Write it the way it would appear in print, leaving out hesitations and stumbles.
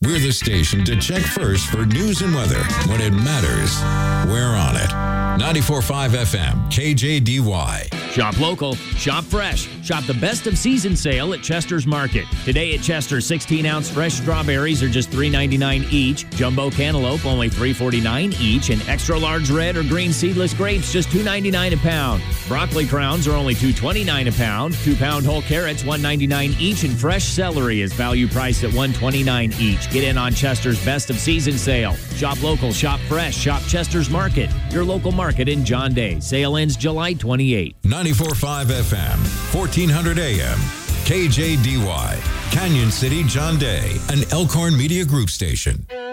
We're the station to check first for news and weather. When it matters, we're on it. 94.5 FM, KJDY. Shop local, shop fresh. Shop the best of season sale at Chester's Market. Today at Chester, 16-ounce fresh strawberries are just $3.99 each. Jumbo cantaloupe only $3.49 each. And extra large red or green seedless grapes just $2.99 a pound. Broccoli crowns are only $2.29 a pound. 2-pound whole carrots $1.99 each. And fresh celery is value priced at $1.29 each. Get in on Chester's best of season sale. Shop local, shop fresh. Shop Chester's Market, your local market in John Day. Sale ends July 28. 94.5 FM, 1400 AM, KJDY, Canyon City, John Day, an Elkhorn Media Group station.